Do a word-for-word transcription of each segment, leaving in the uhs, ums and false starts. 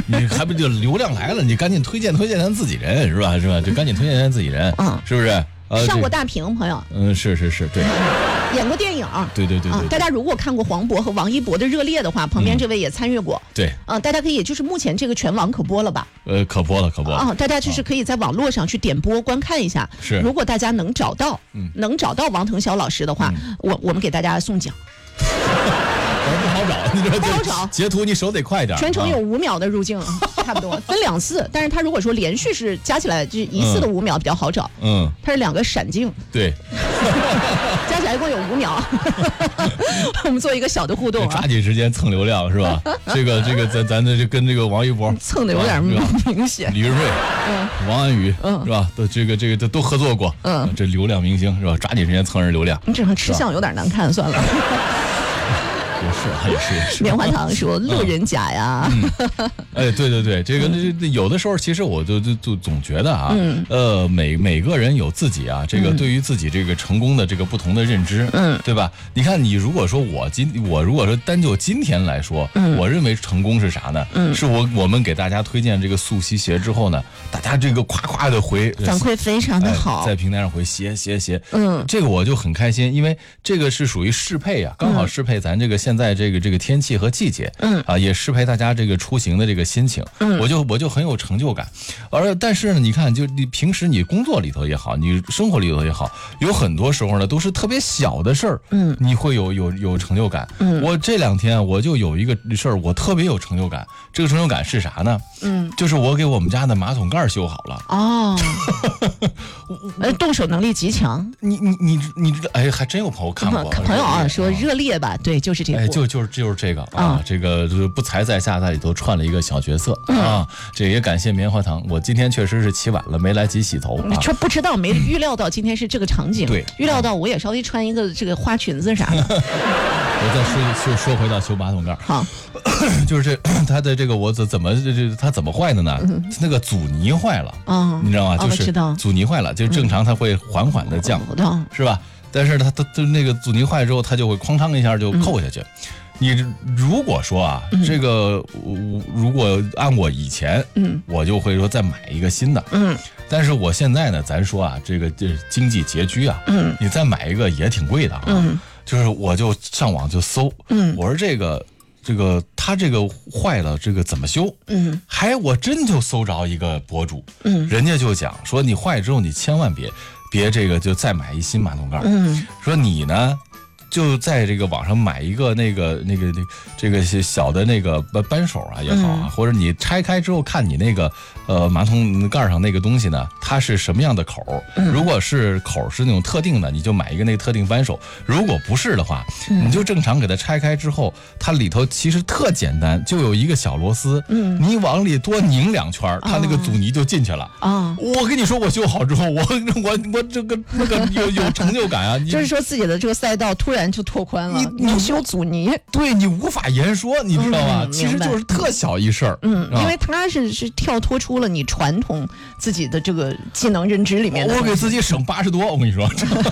你还不就流量来了，你赶紧推荐推荐咱自己人是吧？是吧？就赶紧推荐咱自己人，嗯，是不是？ 呃，上过大屏，朋友。 嗯，是是是，对。 演过电影。 对对 对, 对, 对、啊。 大家如果看过黄渤和王一博的《热烈》的话，旁边这位也参与过。 嗯、对。 啊，大家可以就是目前这个全网可播了吧？ 呃，可播了，可播了。 啊，大家就是可以在网络上去点播观看一下。 是。 如果大家能找到，嗯，能找到王腾霄老师的话，嗯、我我们给大家送奖。 不好找，你知道不好找， 截图你手得快点。 全程有五秒的入镜，差不多分两次，但是他如果说连续是加起来就一次的五秒比较好找，嗯，它是两个闪镜， 对， 加起来一共有五秒。我们做一个小的互动啊， 抓紧时间蹭流量是吧？这个这个咱咱这跟这个王一博蹭的有点明显， 李润瑞、嗯、王安宇，嗯，是吧？都这个这个都都合作过，嗯，这流量明星是吧？抓紧时间蹭人流量。 你这样吃相有点难看，算了。 也是，也是，也是。 棉花糖说路人甲呀， 嗯、哎，对对对，这个这有的时候，其实我就就就总觉得啊，嗯、呃，每每个人有自己啊，这个对于自己这个成功的这个不同的认知，嗯，对吧？你看，你如果说我今我如果说单就今天来说，嗯，我认为成功是啥呢？嗯，是我我们给大家推荐这个素溪鞋之后呢，大家这个夸夸的回反馈非常的好， 哎、在平台上回鞋鞋鞋，嗯，这个我就很开心，因为这个是属于适配啊，刚好适配咱这个现在这个这个天气和季节，嗯啊，也适配大家这个出行的这个心情，嗯，我就我就很有成就感。而但是呢，你看，就你平时你工作里头也好，你生活里头也好，有很多时候呢都是特别小的事儿，嗯，你会有有有成就感。嗯，我这两天我就有一个事儿，我特别有成就感。这个成就感是啥呢？嗯，就是我给我们家的马桶盖修好了。哦， 呃，动手能力极强。 你你你你知道？哎，还真有朋友看过。 朋友啊，说热烈吧，对，就是这个。 哎，就就是就是这个啊，这个不才在下在里头串了一个小角色啊。这也感谢棉花糖，我今天确实是起晚了，没来及洗头。 你说不知道，没预料到今天是这个场景。 对， 预料到我也稍微穿一个这个花裙子啥的。 我再说就说回到修马桶盖。 好， 就是这他的这个我怎怎么这他怎么坏的呢？嗯、那个阻尼坏了啊，你知道吗？ 哦、 就是阻尼坏了，就正常它会缓缓的降，嗯、是吧？但是它它它那个阻尼坏之后，它就会哐当一下就扣下去。嗯、你如果说啊，嗯、这个如果按我以前，嗯，我就会说再买一个新的，嗯。但是我现在呢，咱说啊，这个这经济拮据啊，嗯，你再买一个也挺贵的啊，嗯。就是我就上网就搜，嗯，我说这个这个他这个坏了，这个怎么修？嗯，还我真就搜着一个博主，嗯，人家就讲说你坏之后你千万别别这个就再买一新马桶盖，嗯，说你呢就在这个网上买一个那个那个那这个小的那个扳手啊也好啊，嗯、或者你拆开之后看你那个呃马桶盖上那个东西呢，它是什么样的口？嗯、如果是口是那种特定的，你就买一个那个特定扳手；如果不是的话，嗯、你就正常给它拆开之后，它里头其实特简单，就有一个小螺丝，嗯，你往里多拧两圈，它那个阻尼就进去了啊！我跟你说，我修好之后，我我我这个那个有有成就感啊！ 就是说自己的这个赛道突然。就拓宽了， 你你修阻尼， 对你无法言说，你知道吗？嗯、其实就是特小一事儿， 嗯，因为它是是跳脱出了你传统自己的这个技能认知里面的。 我给自己省八十多，我跟你说。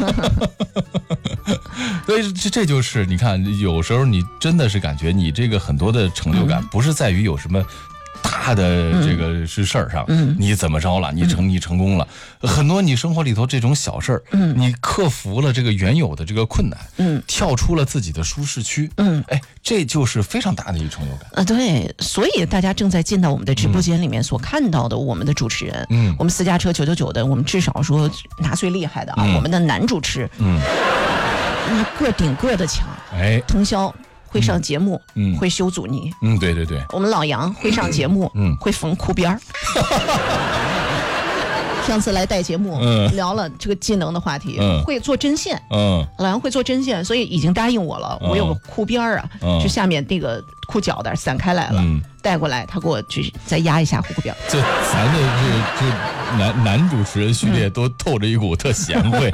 所以这这就是你看，有时候你真的是感觉你这个很多的成就感，不是在于有什么。大的这个是事儿上，嗯、你怎么着了？你成你成功了，嗯、很多你生活里头这种小事儿，嗯、你克服了这个原有的这个困难，嗯、跳出了自己的舒适区，嗯、哎，这就是非常大的一个成就感啊！对，所以大家正在进到我们的直播间里面所看到的我们的主持人，嗯，我们私家车九九九的，我们至少说拿最厉害的啊，嗯、我们的男主持，嗯，那个顶个的强，哎，腾霄。会上节目，嗯，会修阻尼， 嗯，对对对。 我们老杨会上节目，嗯，会缝裤边儿。上次来带节目，嗯，聊了这个技能的话题，嗯，会做针线，嗯，老杨会做针线，所以已经答应我了。嗯、我有个裤边儿啊，嗯、就下面那个裤脚带散开来了，嗯、带过来，他给我去再压一下裤边儿。 这咱的这这男男主持人序列都透着一股特贤惠。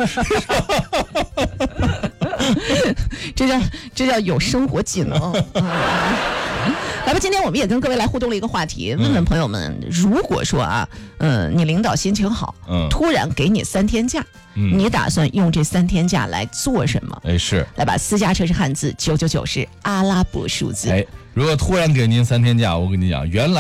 这叫这叫有生活技能。嗯、来吧，今天我们也跟各位来互动了一个话题，问问朋友们，如果说啊，嗯，你领导心情好，嗯，突然给你三天假，嗯，你打算用这三天假来做什么？ 哎，是， 来吧，私家车是汉字，九九九是阿拉伯数字。 哎，如果突然给您三天假，我跟你讲，原来。